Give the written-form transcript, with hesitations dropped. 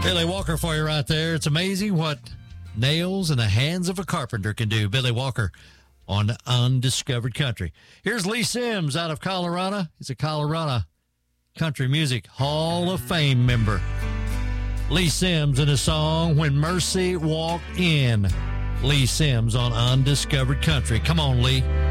Billy Walker for you right there. It's amazing what nails in the hands of a carpenter can do. Billy Walker on Undiscovered Country. Here's Lee Sims out of Colorado. He's a Colorado Country Music Hall of Fame member. Lee Sims in his song, When Mercy Walked In. Lee Sims on Undiscovered Country. Come on, Lee.